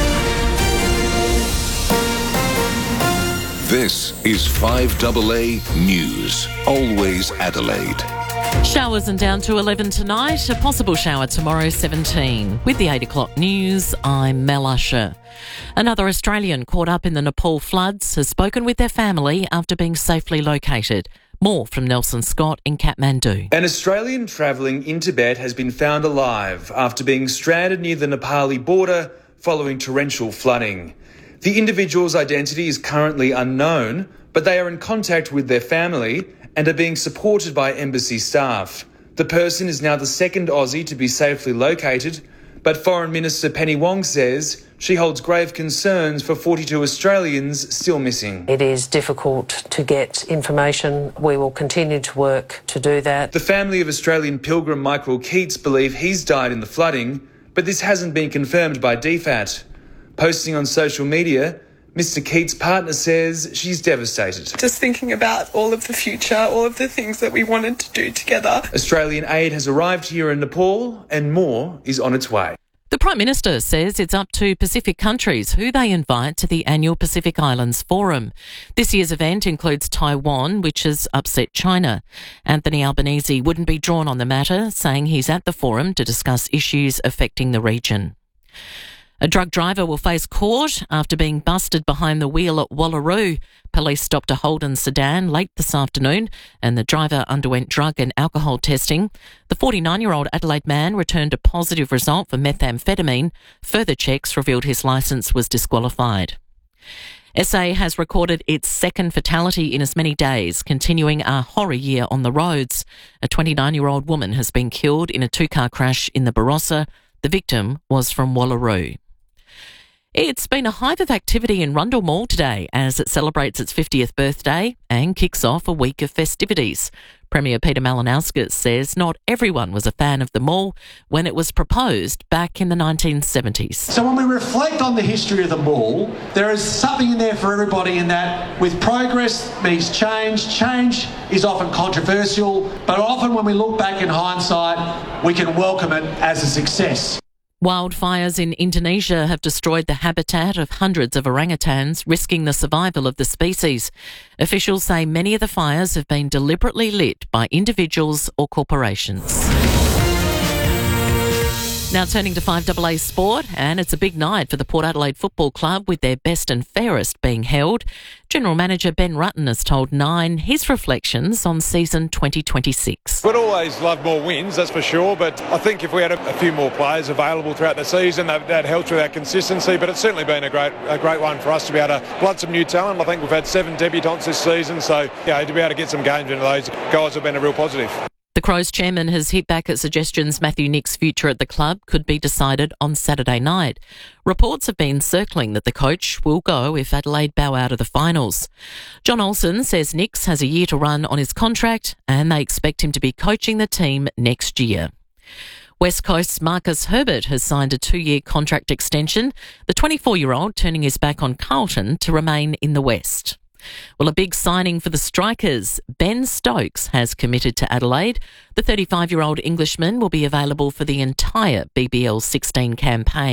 This is five A A News. Always Adelaide. Showers and down to eleven tonight. A possible shower tomorrow, seventeen. With the eight o'clock news, I'm Mel Usher. Another Australian caught up in the Nepal floods has spoken with their family after being safely located. More from Nelson Scott in Kathmandu. An Australian travelling in Tibet has been found alive after being stranded near the Nepali border following torrential flooding. The individual's identity is currently unknown, but they are in contact with their family and are being supported by embassy staff. The person is now the second Aussie to be safely located, but Foreign Minister Penny Wong says she holds grave concerns for forty-two Australians still missing. It is difficult to get information. We will continue to work to do that. The family of Australian pilgrim Michael Keats believe he's died in the flooding, but this hasn't been confirmed by D FAT. Posting on social media, Mister Keats' partner says she's devastated. Just thinking about all of the future, all of the things that we wanted to do together. Australian aid has arrived here in Nepal and more is on its way. The Prime Minister says it's up to Pacific countries who they invite to the annual Pacific Islands Forum. This year's event includes Taiwan, which has upset China. Anthony Albanese wouldn't be drawn on the matter, saying he's at the forum to discuss issues affecting the region. A drug driver will face court after being busted behind the wheel at Wallaroo. Police stopped a Holden sedan late this afternoon and the driver underwent drug and alcohol testing. The forty-nine-year-old Adelaide man returned a positive result for methamphetamine. Further checks revealed his licence was disqualified. S A has recorded its second fatality in as many days, continuing a horror year on the roads. A twenty-nine-year-old woman has been killed in a two-car crash in the Barossa. The victim was from Wallaroo. It's been a hive of activity in Rundle Mall today as it celebrates its fiftieth birthday and kicks off a week of festivities. Premier Peter Malinauskas says not everyone was a fan of the mall when it was proposed back in the nineteen seventies. So when we reflect on the history of the mall, there is something in there for everybody in that with progress means change. Change is often controversial, but often when we look back in hindsight, we can welcome it as a success. Wildfires in Indonesia have destroyed the habitat of hundreds of orangutans, risking the survival of the species. Officials say many of the fires have been deliberately lit by individuals or corporations. Now turning to five A A Sport, and it's a big night for the Port Adelaide Football Club with their best and fairest being held. General Manager Ben Rutten has told Nine his reflections on season twenty twenty-six. We'd always love more wins, that's for sure, but I think if we had a, a few more players available throughout the season, that, that helps with our consistency, but it's certainly been a great a great one for us to be able to blood some new talent. I think we've had seven debutants this season, so yeah, to be able to get some games into those guys have been a real positive. The Crows chairman has hit back at suggestions Matthew Nick's future at the club could be decided on Saturday night. Reports have been circling that the coach will go if Adelaide bow out of the finals. John Olsen says Nicks has a year to run on his contract and they expect him to be coaching the team next year. West Coast's Marcus Herbert has signed a two-year contract extension, the twenty-four-year-old turning his back on Carlton to remain in the West. Well, a big signing for the Strikers. Ben Stokes has committed to Adelaide. The thirty-five-year-old Englishman will be available for the entire B B L sixteen campaign.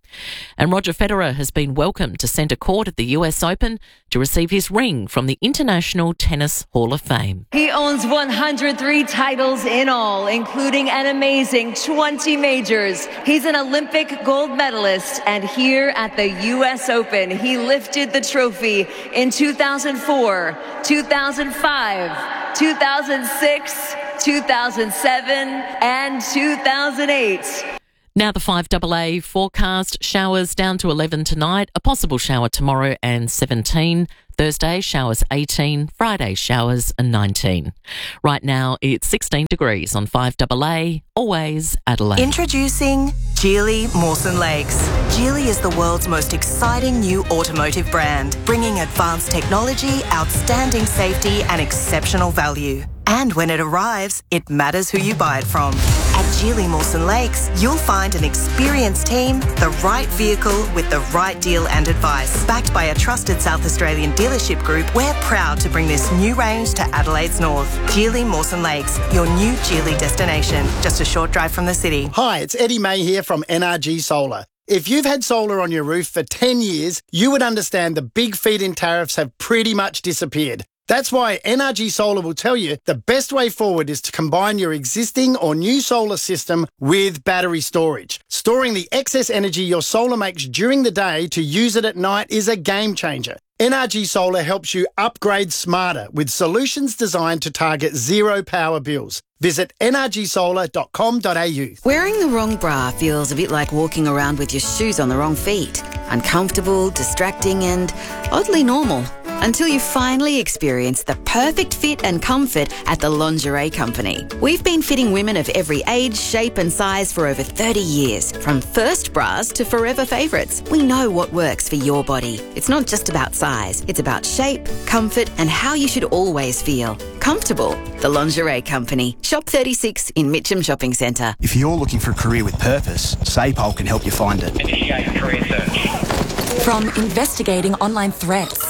And Roger Federer has been welcomed to centre court at the U S Open to receive his ring from the International Tennis Hall of Fame. He owns one hundred three titles in all, including an amazing twenty majors. He's an Olympic gold medalist, and here at the U S Open, he lifted the trophy in two thousand four, two thousand five, two thousand six, two thousand seven, and two thousand eight. Now the five A A forecast: showers down to eleven tonight, a possible shower tomorrow and seventeen. Thursday, showers eighteen. Friday, showers nineteen. Right now, it's sixteen degrees on five A A, always Adelaide. Introducing Geely Mawson Lakes. Geely is the world's most exciting new automotive brand, bringing advanced technology, outstanding safety and exceptional value. And when it arrives, it matters who you buy it from. At Geely Mawson Lakes, you'll find an experienced team, the right vehicle with the right deal and advice. Backed by a trusted South Australian dealership group, we're proud to bring this new range to Adelaide's north. Geely Mawson Lakes, your new Geely destination. Just a short drive from the city. Hi, it's Eddie May here from N R G Solar. If you've had solar on your roof for ten years, you would understand the big feed-in tariffs have pretty much disappeared. That's why N R G Solar will tell you the best way forward is to combine your existing or new solar system with battery storage. Storing the excess energy your solar makes during the day to use it at night is a game changer. N R G Solar helps you upgrade smarter with solutions designed to target zero power bills. Visit n r g solar dot com dot a u. Wearing the wrong bra feels a bit like walking around with your shoes on the wrong feet. Uncomfortable, distracting and oddly normal. Until you finally experience the perfect fit and comfort at the Lingerie Company. We've been fitting women of every age, shape and size for over thirty years. From first bras to forever favourites, we know what works for your body. It's not just about size, it's about shape, comfort and how you should always feel. Comfortable. The Lingerie Company. Shop thirty-six in Mitcham Shopping Centre. If you're looking for a career with purpose, SAPOL can help you find it. Initiate career search. From investigating online threats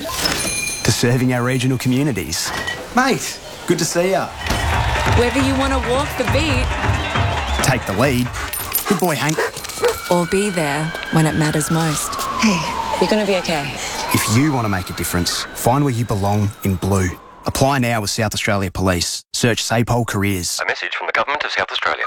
to serving our regional communities. Mate, good to see ya. Whether you want to walk the beat, take the lead. Good boy, Hank. Or be there when it matters most. Hey, you're going to be okay. If you want to make a difference, find where you belong in blue. Apply now with South Australia Police. Search SAPOL Careers. A message from the Government of South Australia.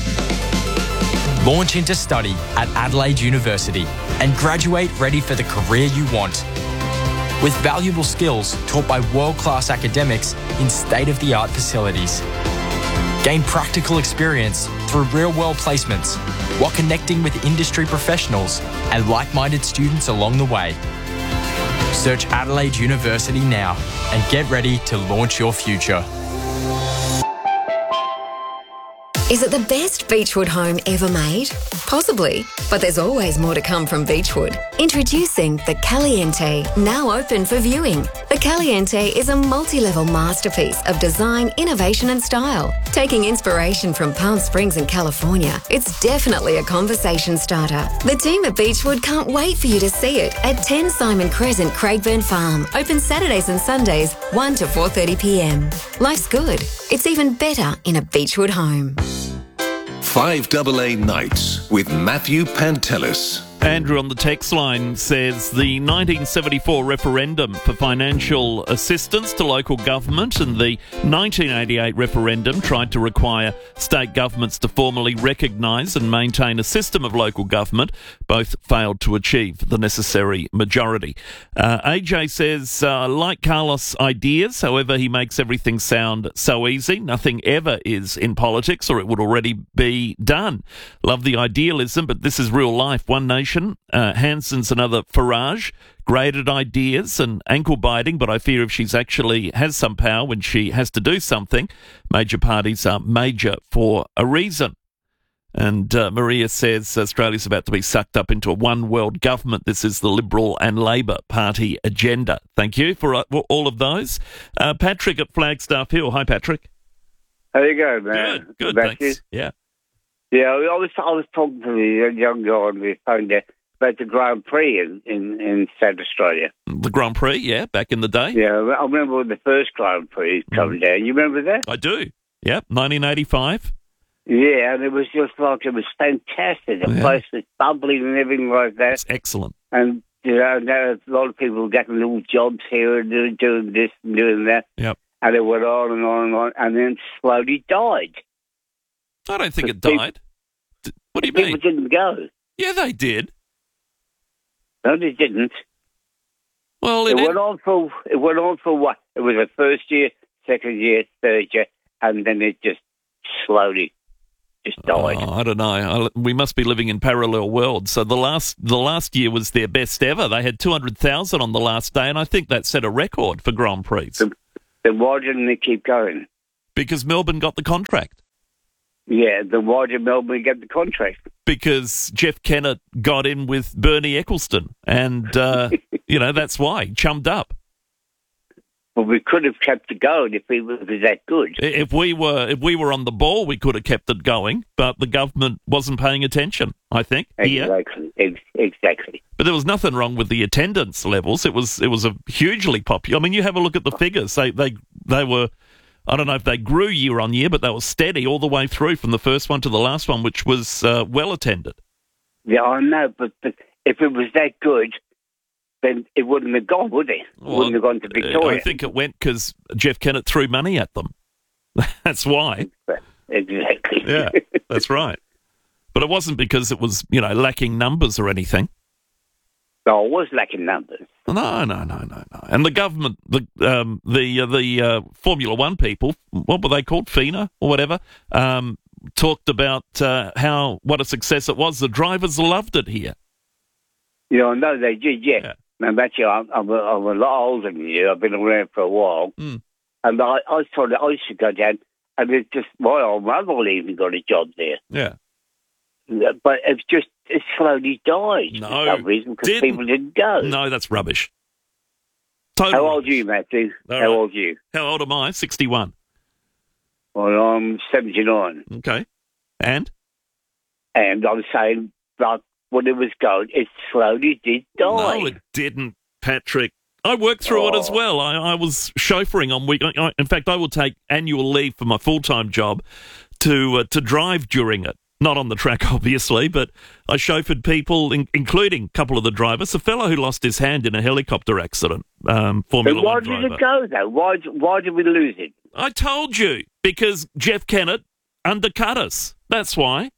Launch into study at Adelaide University and graduate ready for the career you want. With valuable skills taught by world-class academics in state-of-the-art facilities. Gain practical experience through real-world placements while connecting with industry professionals and like-minded students along the way. Search Adelaide University now and get ready to launch your future. Is it the best Beechwood home ever made? Possibly, but there's always more to come from Beechwood. Introducing the Caliente, now open for viewing. The Caliente is a multi-level masterpiece of design, innovation and style. Taking inspiration from Palm Springs and California, it's definitely a conversation starter. The team at Beechwood can't wait for you to see it at ten Simon Crescent, Craigburn Farm. Open Saturdays and Sundays, one to four thirty p m. Life's good. It's even better in a Beechwood home. five A A Nights with Matthew Pantelis. Andrew on the text line says the nineteen seventy-four referendum for financial assistance to local government and the nineteen eighty-eight referendum tried to require state governments to formally recognise and maintain a system of local government. Both failed to achieve the necessary majority. Uh, A J says, uh, like Carlos' ideas, however, he makes everything sound so easy. Nothing ever is in politics, or it would already be done. Love the idealism, but this is real life. One nation. Uh, Hanson's another Farage. Great at ideas and ankle biting, but I fear if she's actually has some power when she has to do something, major parties are major for a reason. And uh, Maria says Australia's about to be sucked up into a one world government. This is the Liberal and Labor Party agenda. Thank you for uh, all of those. Uh, Patrick at Flagstaff Hill. Hi, Patrick. How you going, man? Good, good, Back thanks. Yeah. Yeah, I was I was talking to the young guy on the phone there about the Grand Prix in, in, in South Australia. The Grand Prix, yeah, back in the day. Yeah, I remember when the first Grand Prix coming mm. down. You remember that? I do. Yep, nineteen eighty-five. Yeah, and it was just like, it was fantastic. The Yeah. place was bubbling and everything like that. It's excellent. And, you know, now a lot of people getting little jobs here and doing, doing this and doing that. Yep. And it went on and on and on, and then slowly died. I don't think it People- died. D- What do you People mean? didn't go. Yeah, they did. No, they didn't. Well, It it, went on for, it went on for what? It was the first year, second year, third year, and then it just slowly just died. Oh, I don't know. I, we must be living in parallel worlds. So the last the last year was their best ever. They had two hundred thousand on the last day, and I think that set a record for Grand Prix. Then why didn't they keep going? Because Melbourne got the contract. Yeah, then why did Melbourne get the contract? Because Jeff Kennett got in with Bernie Ecclestone, and, uh, you know, that's why. Chummed up. Well, we could have kept it going if it was that good. If we were if we were on the ball, we could have kept it going, but the government wasn't paying attention, I think, here. Exactly, ex- exactly. But there was nothing wrong with the attendance levels. It was it was a hugely popular. I mean, you have a look at the figures. They they they were, I don't know if they grew year on year, but they were steady all the way through from the first one to the last one, which was uh, well attended. Yeah, I know, but, but if it was that good, then it wouldn't have gone, would it? It Well, wouldn't have gone to Victoria. I think it went because Jeff Kennett threw money at them. That's why. Exactly. Yeah, that's right. But it wasn't because it was, you know, lacking numbers or anything. No, it was lacking numbers. No, no, no, no, no. And the government, the um, the uh, the uh, Formula One people, what were they called, FINA or whatever, um, talked about uh, how what a success it was. The drivers loved it here. You know, no, they did, yeah. Yeah. And actually, I'm, I'm, a, I'm a lot older than you. I've been around for a while. Mm. And I, I thought I used to go down, and it just, my old mother even got a job there. Yeah. But it's just, it slowly died No, for some reason because didn't. people didn't go. No, that's rubbish. Total How old rubbish. are you, Matthew? All How right. old are you? How old am I? sixty-one. Well, I'm seventy-nine. Okay. And? And I'm saying, like, when it was going, it slowly did die. No, it didn't, Patrick. I worked through it as well. I, I was chauffeuring on week. I, in fact, I will take annual leave for my full-time job to uh, to drive during it. Not on the track, obviously, but I chauffeured people, in, including a couple of the drivers. A fellow who lost his hand in a helicopter accident, um, Formula But why One did driver. it go, though? Why, why did we lose it? I told you, because Jeff Kennett undercut us. That's why.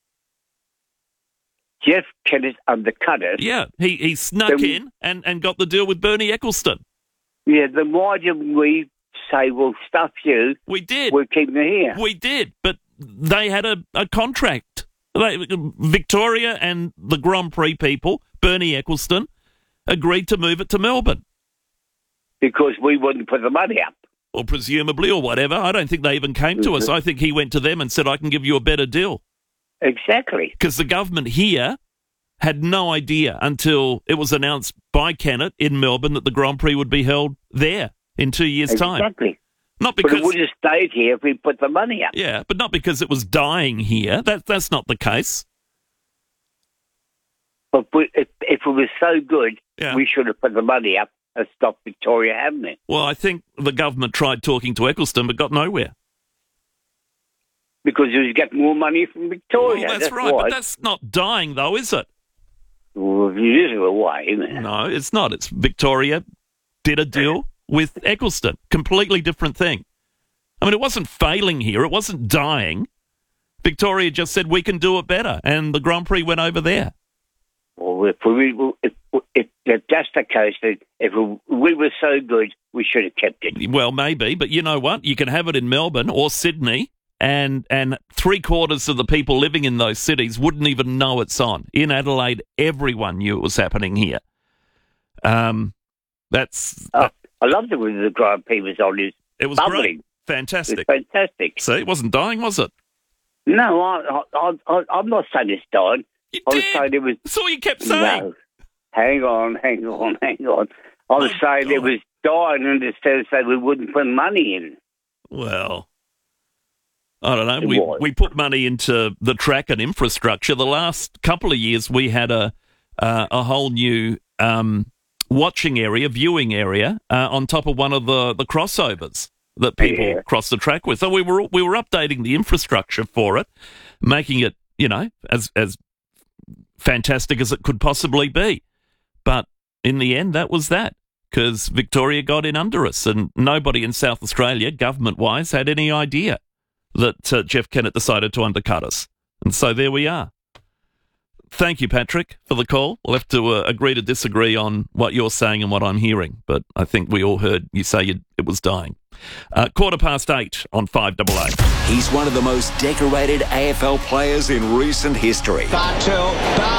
Jeff Kennett undercut us. Yeah, he, he snuck Then- in and, and got the deal with Bernie Ecclestone. Yeah, then why didn't we say, well, stuff you? We did. We're keeping it here. We did, but they had a, a contract. They, Victoria and the Grand Prix people, Bernie Ecclestone, agreed to move it to Melbourne. Because we wouldn't put the money up. Or presumably, or whatever. I don't think they even came to us. I think he went to them and said, I can give you a better deal. Exactly. Because the government here had no idea until it was announced by Kennett in Melbourne that the Grand Prix would be held there in two years' time. Exactly. Not But because, it would have stayed here if we put the money up. yeah, but not because it was dying here. That that's not the case. But we, if, if it was so good, Yeah. we should have put the money up and stopped Victoria having it. Well, I think the government tried talking to Ecclestone but got nowhere. Because it was getting more money from Victoria. Well, that's, right, why. but that's not dying, though, is it? Well, it is a way, isn't it? No, it's not. It's Victoria did a deal with Ecclestone. Completely different thing. I mean, it wasn't failing here. It wasn't dying. Victoria just said, we can do it better. And the Grand Prix went over there. Well, if, we, if, if, if that's the case, then if we were so good, we should have kept it. Well, maybe. But you know what? You can have it in Melbourne or Sydney. And and three quarters of the people living in those cities wouldn't even know it's on. In Adelaide, everyone knew it was happening here. Um, that's Oh, I loved it when the Grand Prix was on. It was, it was bubbling. great, fantastic. It was fantastic. See, it wasn't dying, was it? No, I, I, I, I'm not saying it's dying. You I was did. saying it was. That's all you kept saying. No, hang on, hang on, hang on. I was Oh, saying it God. was dying, and instead of saying we wouldn't put money in. Well, I don't know. It We was. we put money into the track and infrastructure. The last couple of years, we had a uh, a whole new um, watching area, viewing area, uh, on top of one of the, the crossovers. that people Yeah. cross the track with. So we were we were updating the infrastructure for it, making it, you know, as as fantastic as it could possibly be. But in the end, that was that, because Victoria got in under us, and nobody in South Australia, government-wise, had any idea that uh, Jeff Kennett decided to undercut us. And so there we are. Thank you, Patrick, for the call. We'll have to uh, agree to disagree on what you're saying and what I'm hearing, but I think we all heard you say you, it was dying. Uh, quarter past eight on five double A. He's one of the most decorated A F L players in recent history. Bartel,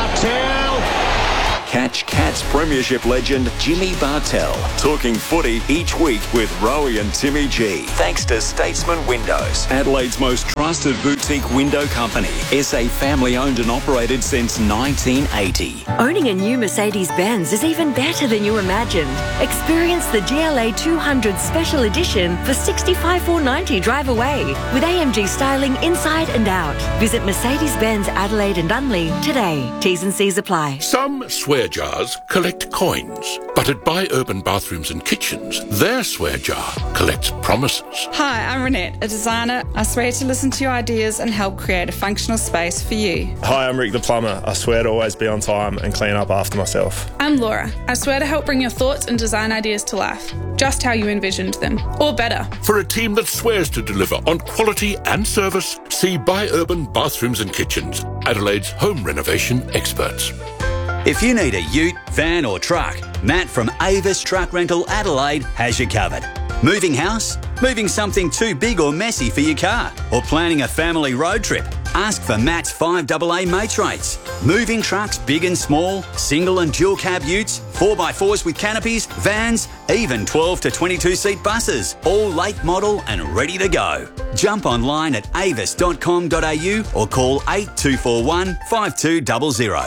Bartel! Catch Cats Premiership legend Jimmy Bartel talking footy each week with Rowie and Timmy G. Thanks to Statesman Windows, Adelaide's most trusted boutique window company. S A family owned and operated since nineteen eighty. Owning a new Mercedes-Benz is even better than you imagined. Experience the G L A two hundred Special Edition for sixty-five thousand four hundred ninety dollars drive away with A M G styling inside and out. Visit Mercedes-Benz Adelaide and Unley today. T's and C's apply. Some swear jars collect coins, but at Buy Urban Bathrooms and Kitchens, their swear jar collects promises. Hi, I'm Renette, a designer. I swear to listen to your ideas and help create a functional space for you. Hi, I'm Rick the plumber. I swear to always be on time and clean up after myself. I'm Laura. I swear to help bring your thoughts and design ideas to life, just how you envisioned them, or better. For a team that swears to deliver on quality and service, see Buy Urban Bathrooms and Kitchens, Adelaide's home renovation experts. If you need a ute, van or truck, Matt from Avis Truck Rental Adelaide has you covered. Moving house? Moving something too big or messy for your car? Or planning a family road trip? Ask for Matt's five double A mates rates. Moving trucks big and small, single and dual cab utes, four by fours with canopies, vans, even twelve to twenty-two seat buses, all late model and ready to go. Jump online at avis dot com dot a u or call eight two four one, five two zero zero.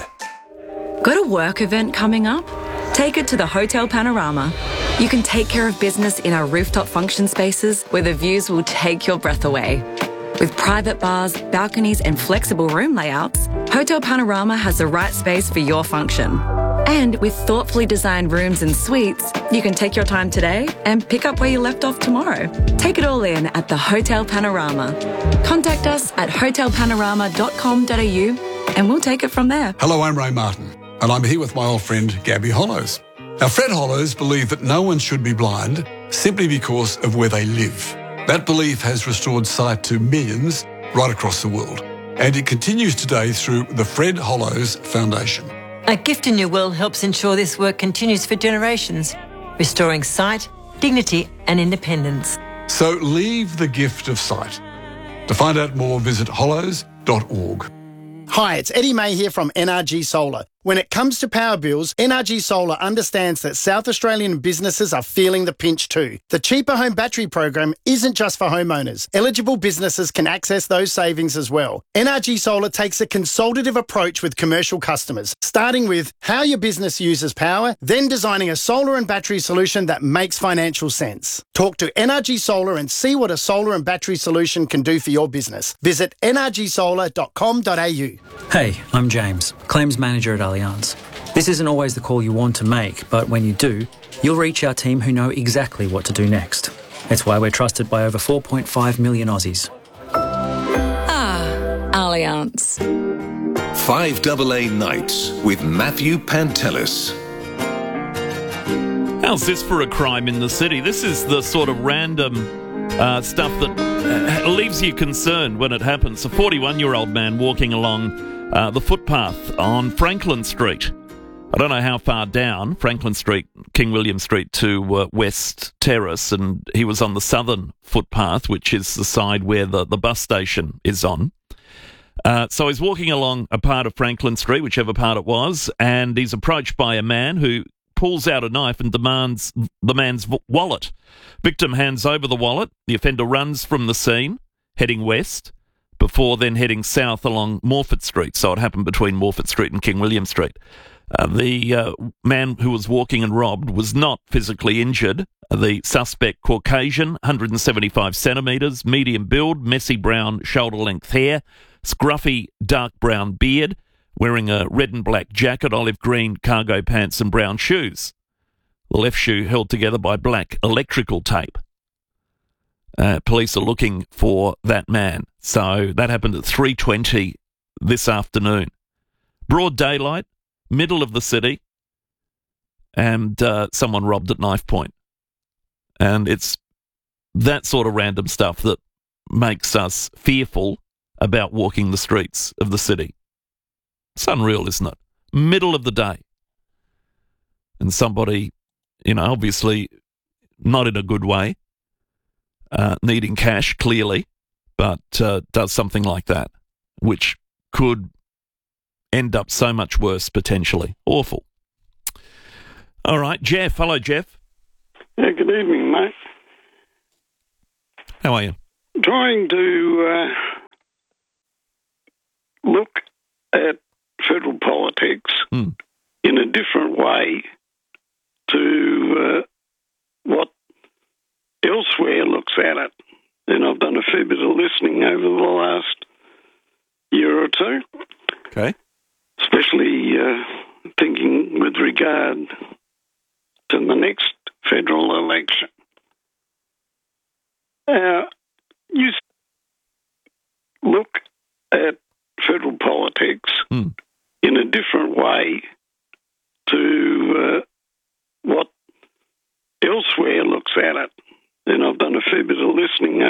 Got a work event coming up? Take it to the Hotel Panorama. You can take care of business in our rooftop function spaces where the views will take your breath away. With private bars, balconies and flexible room layouts, Hotel Panorama has the right space for your function. And with thoughtfully designed rooms and suites, you can take your time today and pick up where you left off tomorrow. Take it all in at the Hotel Panorama. Contact us at hotel panorama dot com dot a u and we'll take it from there. Hello, I'm Ray Martin, and I'm here with my old friend Gabby Hollows. Now, Fred Hollows believed that no one should be blind simply because of where they live. That belief has restored sight to millions right across the world, and it continues today through the Fred Hollows Foundation. A Gift in Your Will helps ensure this work continues for generations, restoring sight, dignity and independence. So leave the gift of sight. To find out more, visit hollows dot org. Hi, it's Eddie May here from N R G Solar. When it comes to power bills, N R G Solar understands that South Australian businesses are feeling the pinch too. The Cheaper Home Battery program isn't just for homeowners. Eligible businesses can access those savings as well. N R G Solar takes a consultative approach with commercial customers, starting with how your business uses power, then designing a solar and battery solution that makes financial sense. Talk to N R G Solar and see what a solar and battery solution can do for your business. Visit n r g solar dot com dot a u. Hey, I'm James, Claims Manager at Allianz. This isn't always the call you want to make, but when you do, you'll reach our team who know exactly what to do next. It's why we're trusted by over four point five million Aussies. Ah, Allianz. five double A Nights with Matthew Pantelis. How's this for a crime in the city? This is the sort of random uh, stuff that uh, leaves you concerned when it happens. A forty-one-year-old man walking along uh, the footpath on Franklin Street. I don't know how far down Franklin Street, King William Street to uh, West Terrace, and he was on the southern footpath, which is the side where the, the bus station is on. Uh, so he's walking along a part of Franklin Street, whichever part it was, and he's approached by a man who pulls out a knife and demands the man's v- wallet. Victim hands over the wallet. The offender runs from the scene, heading west, before then heading south along Morford Street. So it happened between Morford Street and King William Street. Uh, the uh, man who was walking and robbed was not physically injured. The suspect, Caucasian, one hundred seventy-five centimetres, medium build, messy brown shoulder-length hair, scruffy dark brown beard, wearing a red and black jacket, olive green cargo pants and brown shoes. The left shoe held together by black electrical tape. Uh, police are looking for that man. So that happened at three twenty this afternoon. Broad daylight, middle of the city, and uh, someone robbed at knife point. And it's that sort of random stuff that makes us fearful about walking the streets of the city. It's unreal, isn't it? Middle of the day. And somebody, you know, obviously not in a good way, uh, needing cash, clearly, but uh, does something like that, which could end up so much worse, potentially. Awful. All right, Jeff. Hello, Jeff. Yeah, good evening, mate. How are you? Trying to uh, look at federal politics mm. in a different way to uh, what elsewhere looks at it. And I've done a fair bit of listening over the last year or two. Okay. Especially uh, thinking with regard to the next federal election. Uh, you look at federal politics mm. in a different way to uh, what elsewhere looks at it. And I've done a fair bit of listening